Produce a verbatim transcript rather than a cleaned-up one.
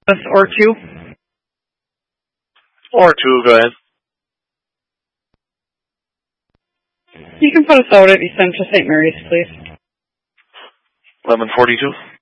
or two. Or two, go ahead. You can put us out at Essentia Saint Mary's, please. eleven forty-two.